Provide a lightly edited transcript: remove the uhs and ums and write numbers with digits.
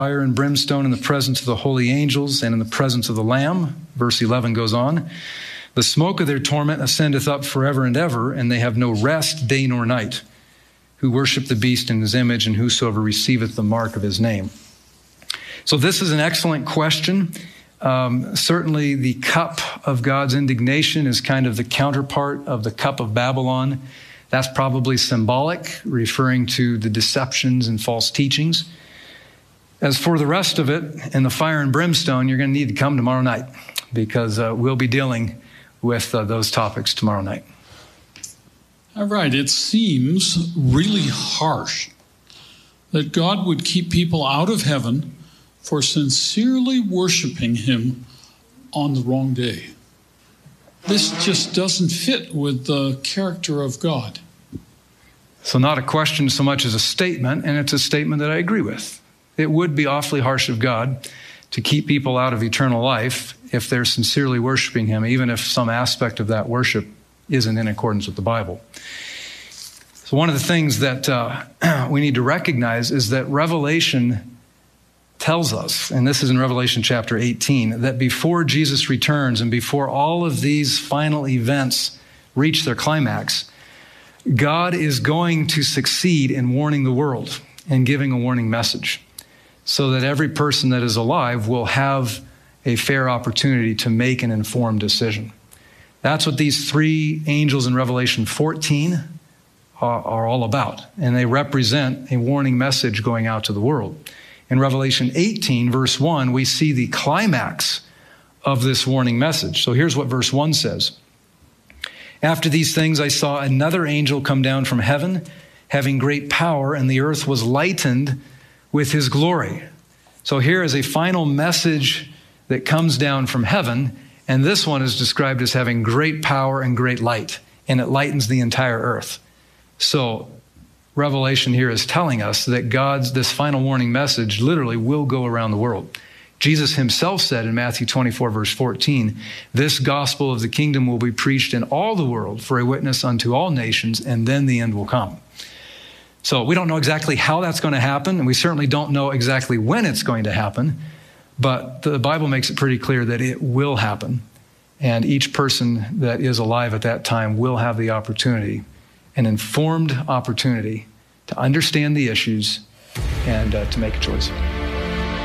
fire and brimstone in the presence of the holy angels and in the presence of the Lamb. Verse 11 goes on. The smoke of their torment ascendeth up forever and ever, and they have no rest day nor night, who worship the beast in his image, and whosoever receiveth the mark of his name. So this is an excellent question. Certainly the cup of God's indignation is kind of the counterpart of the cup of Babylon. That's probably symbolic, referring to the deceptions and false teachings. As for the rest of it, and the fire and brimstone, you're going to need to come tomorrow night, because we'll be dealing with those topics tomorrow night. All right, it seems really harsh that God would keep people out of heaven for sincerely worshiping him on the wrong day. This just doesn't fit with the character of God. So not a question so much as a statement, and it's a statement that I agree with. It would be awfully harsh of God to keep people out of eternal life if they're sincerely worshiping him, even if some aspect of that worship isn't in accordance with the Bible. So one of the things that we need to recognize is that Revelation tells us, and this is in Revelation chapter 18, that before Jesus returns and before all of these final events reach their climax, God is going to succeed in warning the world and giving a warning message so that every person that is alive will have a fair opportunity to make an informed decision. That's what these three angels in Revelation 14 are all about, and they represent a warning message going out to the world. In Revelation 18, verse 1, we see the climax of this warning message. So here's what verse 1 says. After these things, I saw another angel come down from heaven, having great power, and the earth was lightened with his glory. So here is a final message that comes down from heaven, and this one is described as having great power and great light, and it lightens the entire earth. So Revelation here is telling us that this final warning message literally will go around the world. Jesus himself said in Matthew 24, verse 14, this gospel of the kingdom will be preached in all the world for a witness unto all nations, and then the end will come. So we don't know exactly how that's going to happen, and we certainly don't know exactly when it's going to happen, but the Bible makes it pretty clear that it will happen, and each person that is alive at that time will have the opportunity, an informed opportunity, to understand the issues and to make a choice.